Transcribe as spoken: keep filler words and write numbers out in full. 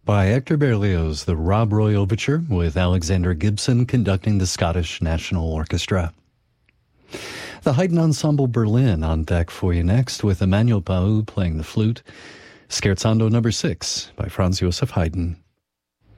By Hector Berlioz, the Rob Roy Overture, with Alexander Gibson conducting the Scottish National Orchestra. The Haydn Ensemble Berlin on deck for you next, with Emmanuel Pau playing the flute. Scherzando number six by Franz Joseph Haydn.